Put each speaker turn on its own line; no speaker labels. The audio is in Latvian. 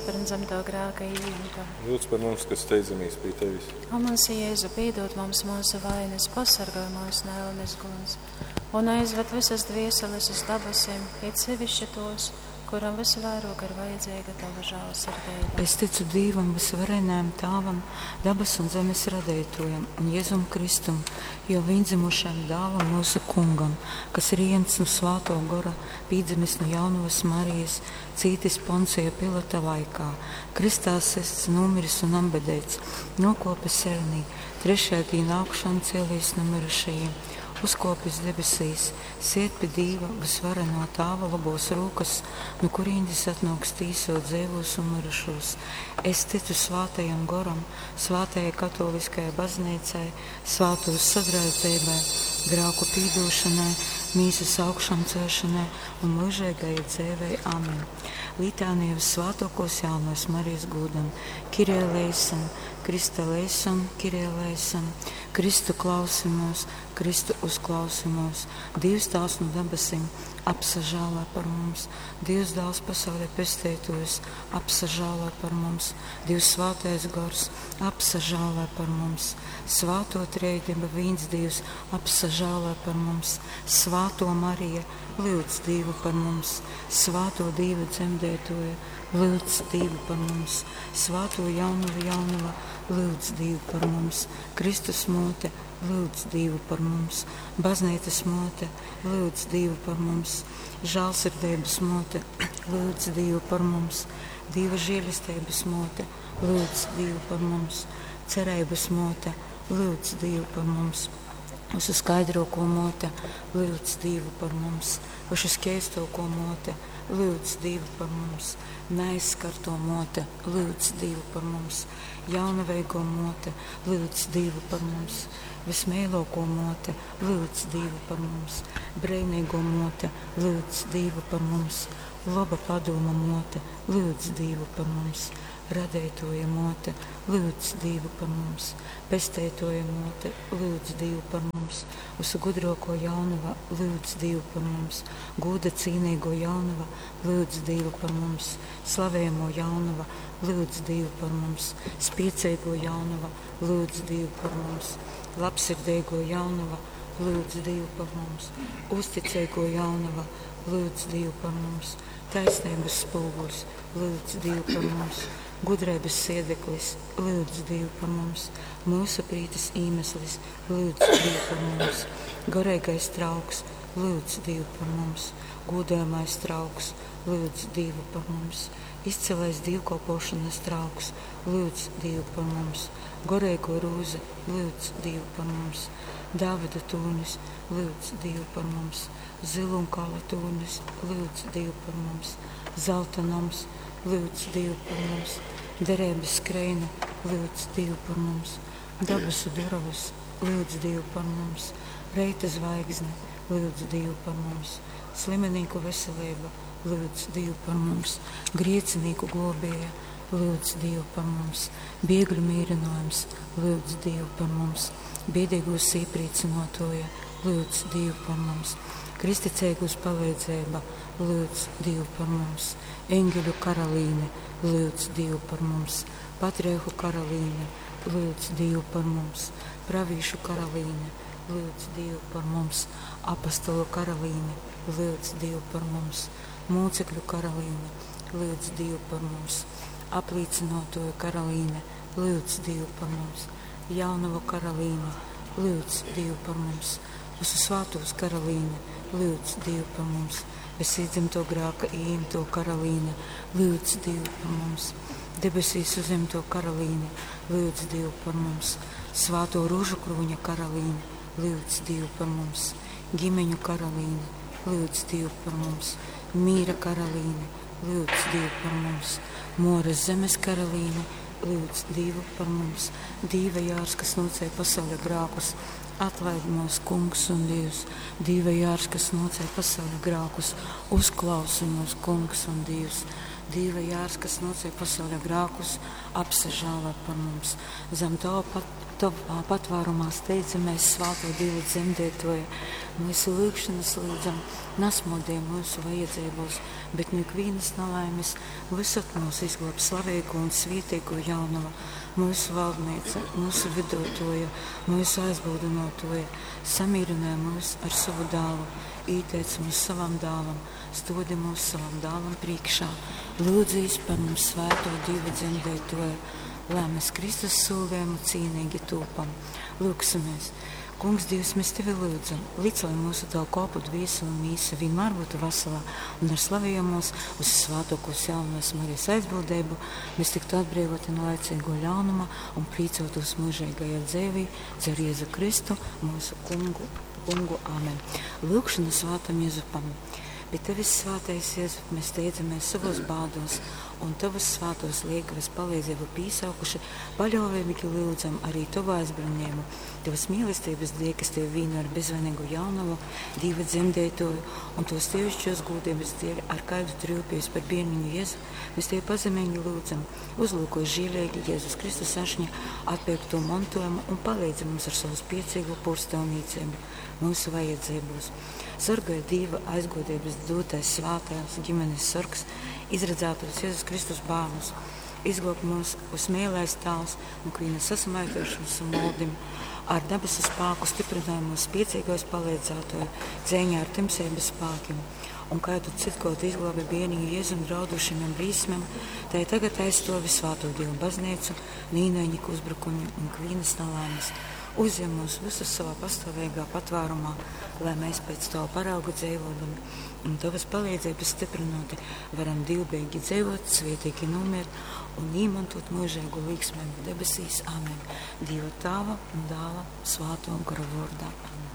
par dzimto grēka ieņemta.
Lūdz par mums, kas steidzamies pie tevis.
O mums, Jēzu, piedod mums mūsu vainas, pasargāj mūsu nelaimēs guns un aizved visas dvieseles uz debesīm, it sevišķi tos, kuram visvairāk ir vajadzīga tava žēlsirdība.
Es ticu Dievam, visvarenajam Tēvam, dabas un zemes radītājam un Jēzum Kristum, jo viendzimušajam dēlam mūsu kungam, kas ir ieņemts no Svētā gara, pīdzimis no Jaunavas Marijas, cītis Poncija Pilata laikā, kristā sists, nomiris un ambedēts, nokopis sēnī, trešajā dienā augšām cēlies no mirušajiem, uzkopis debesīs, siet pie Dieva visvareno Tēva labos rokas, no kurienes atnāks tīsot dzīvos un mirušos. Es ticu Svētajam garam, Svētajai katoliskajai baznīcai, svētos sadraudzībai, grēku pīdošanai, mīsas augšām celšanai un mūžīgajai dzīvei. Amen. Litānija visvētākos jaunās Marijas godam, Kyrie eleison, Krista eleison, Kyrie eleison, Kristu klausimos, Kristu uzklausimos, Dievs tās no debesīm, apsažālē par mums, Dievs dēls pasaulē pestītojs, apsažālē par mums, Dievs svētais gars, apsažālē par mums, Svēto trejība viens Dievs, apsažālē par mums, Svēto Marija, lūdz Dievu par mums, Svēto Dieva dzemdētoja, lūdz Dievu par mums, Svēto Jaunava, lūdz Dievu par mums, Kristus mote, lūdz Dievu par mums, baznīcas mote, lūdz Dievu par mums, žēlsirdības mote, lūdz Dievu par mums, Dieva žēlistības mote, lūdz Dievu par mums, cerības mote, lūdz Dievu par mums, uz skaidrāko mote, lūdz Dievu par mums, uz skaistāko mote, lūdz Dievu par mums, neaizskarto mote, lūdz Dievu par mums, jaunaveigo mote, lūdz Dievu par mums, vismīlāko mote, lūdz Dievu par mums, brīnīgo mote, lūdz Dievu par mums, laba padoma mote, lūdz Dievu par mums, radītoja mote, lūdz Dievu par mums, pestētoja mote, lūdz Dievu par mums, uz gudrāko jaunava, lūdz Dievu par mums, goda cīnīgo jaunava, lūdz Dievu par mums, slavējamo jaunava, lūdz Dievu par mums, spiecīgo jaunava, lūdz Dievu par mums, labsirdīgo jaunava, lūdz Dievu par mums, uzticīgo jaunava, lūdz Dievu par mums, taisnības spogulis, lūdz Dievu par mums, gudrības siedeklis, lūdz Dievu par mums, mūsu prītas iemeslis, lūdz Dievu par mums, garīgais trauks, lūdz Dievu par mums, godājamais trauks, lūdz Dievu par mums, izcilais dievkalpošanas trauks, lūdz Dievu par mums, garīgo rūze, lūdz Dievu par mums, Dāvida tūnis, lūdz Dievu par mums, zilunkala tūnis, lūdz Dievu par mums, zelta nams, lūdz Dievu par mums, derības skreina, lūdz Dievu par mums, dabasu durvis, lūdz Dievu par mums, reita zvaigzne, lūdz Dievu par mums, sliminīku veselība, lūdz Dievu par mums, griecinīku globēja, lūdz Dievu par mums, biegļu mīrinājums, lūdz Dievu par mums, biedīgos iepriecinotoja, lūdz Dievu par mums, kristicīgos palīdzība, lūdz Dievu par mums, eņģeļu karalīne, lūdz Dievu par mums, patriarhu karalīne, lūdz Dievu par mums, pravīšu karalīne, lūdz Dievu par mums, apostolu karalīne, lūdz Dievu par mums, mūcekļu karalīne, lūdz Dievu par mums, apliecinotoja karalīne, lūdz Dievu par mums, jaunava karalīne, lūdz Dievu par mums, visu svētos karalīne, lūdz Dievu par mums, besiedzimto grēka ieņemto karalīne, lūdz Dievu par mums, debesīs uzņemto karalīne, lūdz Dievu par mums, svēto rūžu krūņa karalīne, lūdz Dievu par mums, ģimeņu karalīne, lūdz Dievu par mums, mīra karalīne, lūdz Dievu par mums, Moras zemes karalīne, lūdz Dievu par mums, Dieva jārs, kas nocēla pasaules grēkus, atlaid mūs kungs un Dievs, Dieva jārs, kas nocēla pasaules grēkus, uzklausi mūs kungs un Dievs, Dieva Jārs, kas nocēla pasaulē grākus, apsažālē par mums. Zem tava patvārumā steidzamies svāto Dievu dzemdētoja. Mūsu lūgšanas līdzam nasmodie mūsu vajadzībos, bet nu ikvienas nelaimes visot mūs izglāb slavīgu un svītīgu jaunavu. Mūsu valdniece, mūsu vidotoja, mūsu aizbūdinotoja, samīrināja mūs ar savu dālu, īteic mūs savam dālam, stodi mūs savam dālam priekšā, lūdzīs par mums svēto Dievu dzemdētoju, lai mēs Kristus sūlējumu cīnīgi tūpam. Lūksimies! Kungs, Dievs, mēs Tevi lūdzam, līdz lai mūsu Tavu kopu dvieseli un mīsa vienmēr būtu veselā un ar slavējamos uz svētākos jaunos Marijas aizbildību, mēs tiktu atbrīvoti no laicīgo ļaunuma un prīcotos mūžīgajā dzīvī, cer Jēzu Kristu, mūsu kungu. Āmen. Lūkšana svētam Jēzupam. Bet Tevis svētais Jēzup, mēs steidzamies savos bādos un Tavas svētos liekavas palīdzību pīsaukuši, paļāvīgi lūdzam arī Tavu aizbruņēmu, Tavas mīlestības dēļ, kas Tev vīna ar bezvainīgu jaunavu, Dieva dzemdētoju un tos tievišķos gūdības dēļ, ar kādu trūpējas par bērniņu Jēzu, mēs Tevi pazemīgi lūdzam, uzlūkoj žīlīgi Jēzus Kristus ašņa atpērkto mantojumu un palīdzi mums ar savu spiecīgu porcelānīcību mūsu vajadzībos. Sargāja Dieva aizgodības dotais svētās ģimenes sargs, izredzētos Jēzus Kristus bērnus, izglāb mūs uz mīlēs tēls un kvīnas sasamaitāšanas un moldim, ar debesu spēku stiprināja mūsu spiecīgos palīdzētoju, cēņā ar timsības spēkiem. Un kādu citkotu izglābi bērniņu Jēzu un draudušiem un brīsmēm, tai tagad aizstovi svēto Dievu baznīcu, nīnainiku uzbrukumu un kvīnas nelaimes. Uzņem mūs visus savā pastāvīgā patvārumā, lai mēs pēc Tavu paraugu dzīvodam un Tavas palīdzības stiprinoti varam divbīgi dzīvot, svētīgi nomirt un īmantot mūžīgu līgsmēm debesīs. Amen. Dieva Tēva un Dēla Svēto Gara vārdā. Amen.